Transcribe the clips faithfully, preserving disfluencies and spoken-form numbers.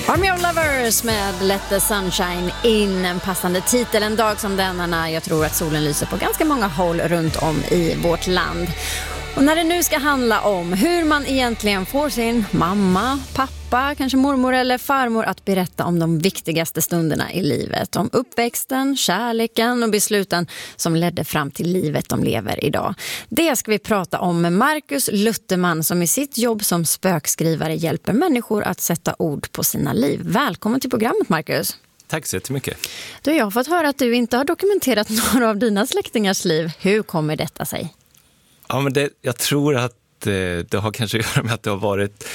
Army of Lovers med Let the Sunshine In, en passande titel en dag som denna när jag tror att solen lyser på ganska många håll runt om i vårt land. Och när det nu ska handla om hur man egentligen får sin mamma, pappa, kanske mormor eller farmor att berätta om de viktigaste stunderna i livet. Om uppväxten, kärleken och besluten som ledde fram till livet de lever idag. Det ska vi prata om med Marcus Lutterman som i sitt jobb som spökskrivare hjälper människor att sätta ord på sina liv. Välkommen till programmet, Marcus. Tack så jättemycket. Du, jag har fått höra att du inte har dokumenterat några av dina släktingars liv. Hur kommer detta sig? Ja, men det, jag tror att eh, det har kanske att göra med att det har varit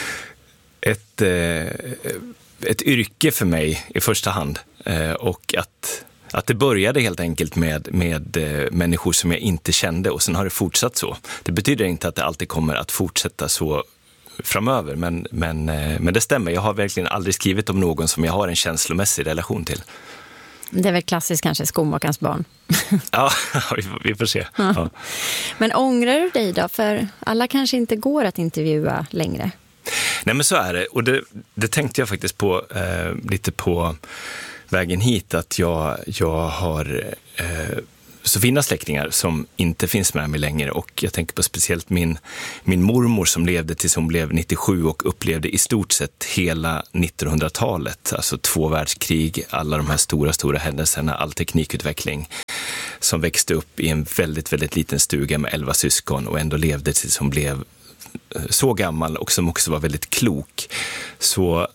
ett, eh, ett yrke för mig i första hand. Eh, och att, att det började helt enkelt med, med eh, människor som jag inte kände och sen har det fortsatt så. Det betyder inte att det alltid kommer att fortsätta så framöver, men, men, eh, men det stämmer. Jag har verkligen aldrig skrivit om någon som jag har en känslomässig relation till. Det är väl klassiskt kanske skomakarens barn. Ja, vi får se. Ja. Men ångrar du dig då? För alla kanske inte går att intervjua längre. Nej, men så är det. Och det, det tänkte jag faktiskt på eh, lite på vägen hit. Att jag, jag har eh, så fina släktingar som inte finns med mig längre. Och jag tänker på speciellt min, min mormor som levde tills hon blev nittiosju och upplevde i stort sett hela nittonhundratalet. Alltså två världskrig, alla de här stora, stora händelserna, all teknikutveckling. Som växte upp i en väldigt, väldigt liten stuga med elva syskon och ändå levde tills hon blev så gammal och som också var väldigt klok. Så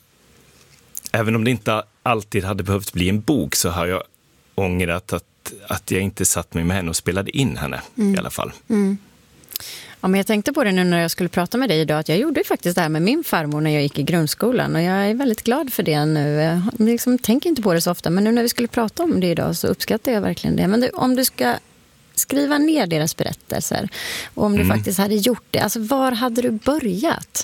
även om det inte alltid hade behövt bli en bok så har jag ångrat att att jag inte satt mig med henne och spelade in henne mm. i alla fall. Mm. Ja, men jag tänkte på det nu när jag skulle prata med dig idag att jag gjorde faktiskt det här med min farmor när jag gick i grundskolan och jag är väldigt glad för det nu. Jag liksom tänker inte på det så ofta, men nu när vi skulle prata om det idag så uppskattar jag verkligen det. Men du, om du ska skriva ner deras berättelser och om du mm. faktiskt hade gjort det, alltså var hade du börjat?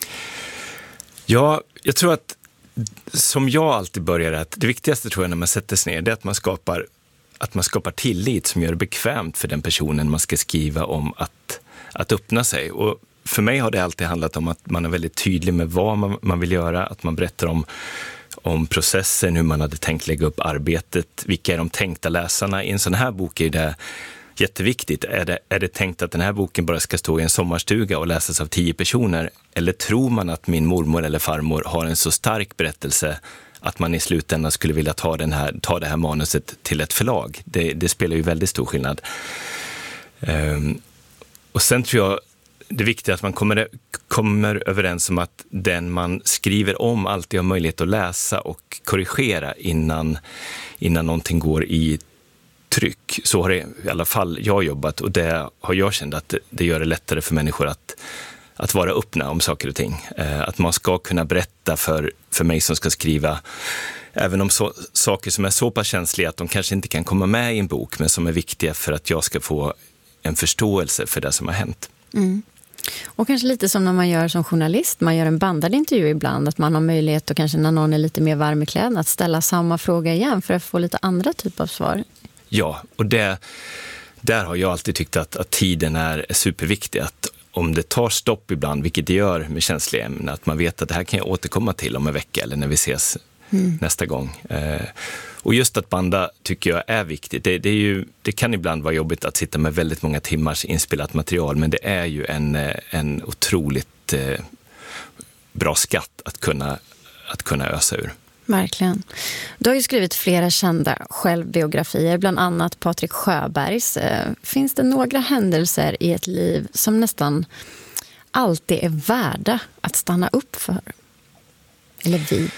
Ja, jag tror att som jag alltid börjar att det viktigaste tror jag när man sätter sig ner det är att man skapar att man skapar tillit som gör det bekvämt för den personen man ska skriva om att, att öppna sig. Och för mig har det alltid handlat om att man är väldigt tydlig med vad man, man vill göra, att man berättar om, om processen, hur man hade tänkt lägga upp arbetet, vilka är de tänkta läsarna. I en sån här bok är det jätteviktigt. Är det, är det tänkt att den här boken bara ska stå i en sommarstuga och läsas av tio personer? Eller tror man att min mormor eller farmor har en så stark berättelse att man i slutändan skulle vilja ta, den här, ta det här manuset till ett förlag? Det, det spelar ju väldigt stor skillnad. Um, och sen tror jag det är viktigt att man kommer, kommer överens om att den man skriver om alltid har möjlighet att läsa och korrigera innan, innan någonting går i tryck. Så har det i alla fall jag jobbat och det har jag känt att det, det gör det lättare för människor att Att vara öppna om saker och ting. Att man ska kunna berätta för, för mig som ska skriva även om så, saker som är så pass känsliga att de kanske inte kan komma med i en bok men som är viktiga för att jag ska få en förståelse för det som har hänt. Mm. Och kanske lite som när man gör som journalist, man gör en bandad intervju ibland, att man har möjlighet och kanske när någon är lite mer varm i kläderna att ställa samma fråga igen för att få lite andra typer av svar. Ja, och det, där har jag alltid tyckt att, att tiden är superviktig. Att om det tar stopp ibland, vilket det gör med känsliga ämnen, att man vet att det här kan jag återkomma till om en vecka eller när vi ses mm. nästa gång. Eh, och just att banda tycker jag är viktigt. Det, det, är ju, det kan ibland vara jobbigt att sitta med väldigt många timmars inspelat material, men det är ju en, en otroligt eh, bra skatt att kunna, att kunna ösa ur. Verkligen. Du har ju skrivit flera kända självbiografier, bland annat Patrik Sjöbergs. Finns det några händelser i ett liv som nästan alltid är värda att stanna upp för? Eller vid?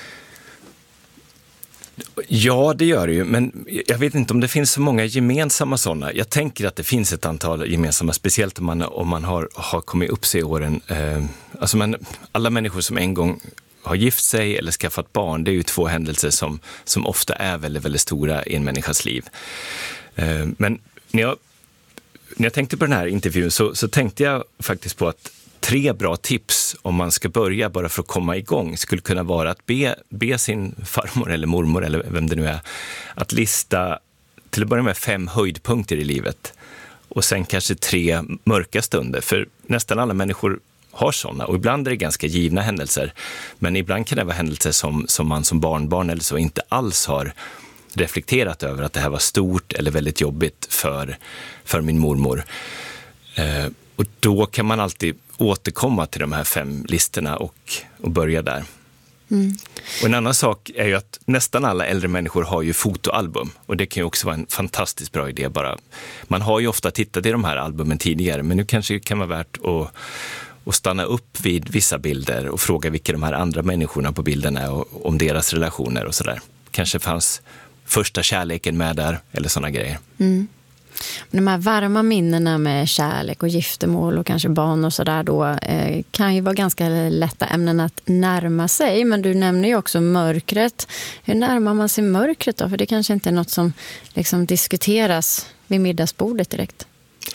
Ja, det gör det ju, men jag vet inte om det finns så många gemensamma sådana. Jag tänker att det finns ett antal gemensamma, speciellt om man, om man har, har kommit upp sig i åren. Alltså man, alla människor som en gång har gift sig eller skaffat barn, det är ju två händelser som, som ofta är väldigt, väldigt stora i en människas liv. Men när jag, när jag tänkte på den här intervjun så, så tänkte jag faktiskt på att tre bra tips om man ska börja bara för att komma igång skulle kunna vara att be, be sin farmor eller mormor eller vem det nu är att lista till att börja med fem höjdpunkter i livet och sen kanske tre mörka stunder. För nästan alla människor har sådana. Och ibland är det ganska givna händelser. Men ibland kan det vara händelser som, som man som barnbarn eller så inte alls har reflekterat över att det här var stort eller väldigt jobbigt för, för min mormor. Eh, och då kan man alltid återkomma till de här fem listorna och, och börja där. Mm. Och en annan sak är ju att nästan alla äldre människor har ju fotoalbum. Och det kan ju också vara en fantastiskt bra idé. Bara. Man har ju ofta tittat i de här albumen tidigare, men nu kanske det kan vara värt att, att stanna upp vid vissa bilder och fråga vilka de här andra människorna på bilden är och om deras relationer och sådär. Kanske fanns första kärleken med där eller sådana grejer. Mm. De här varma minnena med kärlek och giftermål och kanske barn och sådär då eh, kan ju vara ganska lätta ämnen att närma sig. Men du nämner ju också mörkret. Hur närmar man sig mörkret då? För det kanske inte är något som liksom diskuteras vid middagsbordet direkt.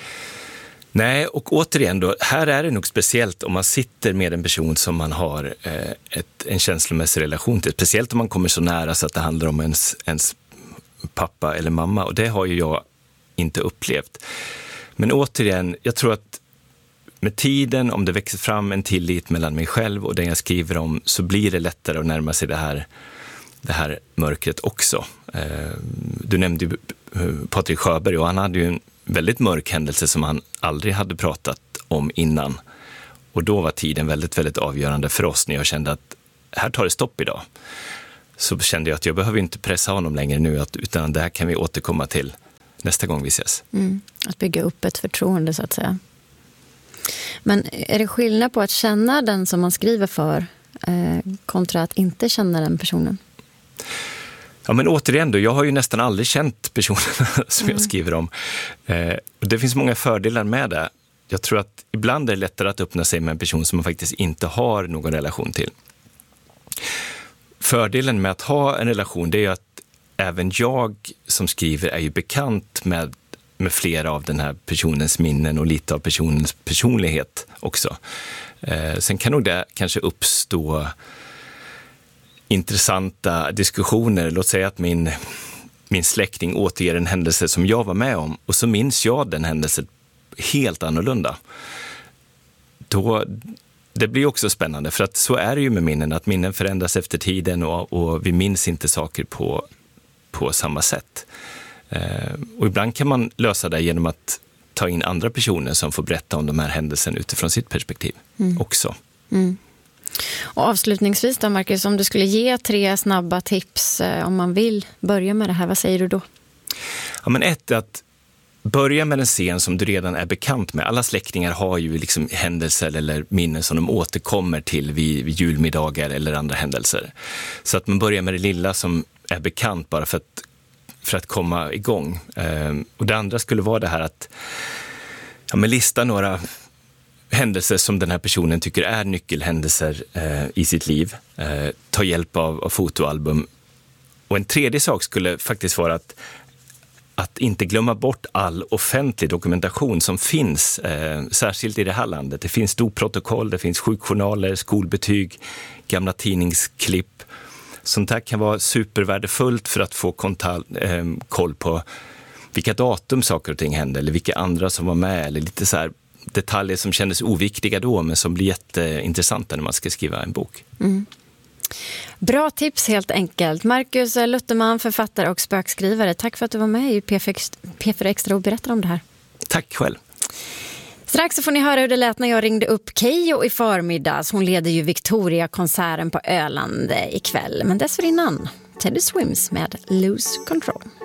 Nej, och återigen då, här är det nog speciellt om man sitter med en person som man har eh, ett, en känslomässig relation till. Speciellt om man kommer så nära så att det handlar om ens, ens pappa eller mamma. Och det har ju jag inte upplevt. Men återigen, jag tror att med tiden, om det växer fram en tillit mellan mig själv och den jag skriver om, så blir det lättare att närma sig det här, det här mörkret också. Du nämnde ju Patrik Sjöberg och han hade ju en väldigt mörk händelse som han aldrig hade pratat om innan. Och då var tiden väldigt, väldigt avgörande för oss när jag kände att här tar det stopp idag. Så kände jag att jag behöver inte pressa honom längre nu, utan det här kan vi återkomma till nästa gång vi ses. Mm, att bygga upp ett förtroende så att säga. Men är det skillnad på att känna den som man skriver för eh, kontra att inte känna den personen? Ja, men återigen då, jag har ju nästan aldrig känt personerna som mm. jag skriver om. Eh, det finns många fördelar med det. Jag tror att ibland är det lättare att öppna sig med en person som man faktiskt inte har någon relation till. Fördelen med att ha en relation, det är ju att även jag som skriver är ju bekant med, med flera av den här personens minnen och lite av personens personlighet också. Eh, sen kan nog det kanske uppstå intressanta diskussioner. Låt säga att min, min släkting återger en händelse som jag var med om och så minns jag den händelsen helt annorlunda. Då, det blir också spännande, för att så är det ju med minnen, att minnen förändras efter tiden och, och vi minns inte saker på på samma sätt. Eh, och ibland kan man lösa det genom att ta in andra personer som får berätta om de här händelserna utifrån sitt perspektiv mm. också. Mm. Och avslutningsvis då, Marcus, om du skulle ge tre snabba tips eh, om man vill börja med det här, vad säger du då? Ja, men ett är att börja med en scen som du redan är bekant med. Alla släktingar har ju liksom händelser eller minnen som de återkommer till vid, vid julmiddagar eller andra händelser. Så att man börjar med det lilla som är bekant bara för att, för att komma igång. Ehm, och det andra skulle vara det här att ja, men lista några händelser som den här personen tycker är nyckelhändelser eh, i sitt liv. Eh, ta hjälp av, av fotoalbum. Och en tredje sak skulle faktiskt vara att att inte glömma bort all offentlig dokumentation som finns, eh, särskilt i det här landet. Det finns storprotokoll, det finns sjukjournaler, skolbetyg, gamla tidningsklipp. Sånt här kan vara supervärdefullt för att få kontal, eh, koll på vilka datum saker och ting hände eller vilka andra som var med, eller lite så här detaljer som kändes oviktiga då men som blir jätteintressanta när man ska skriva en bok. Mm. Bra tips helt enkelt. Marcus Lutterman, författare och spökskrivare. Tack för att du var med i P fyra Extra och berättade om det här. Tack själv. Strax så får ni höra hur det lät när jag ringde upp Keyyo i förmiddags. Hon leder ju Victoria-konserten på Öland ikväll. Men dessförinnan, Teddy Swims med Lose Control.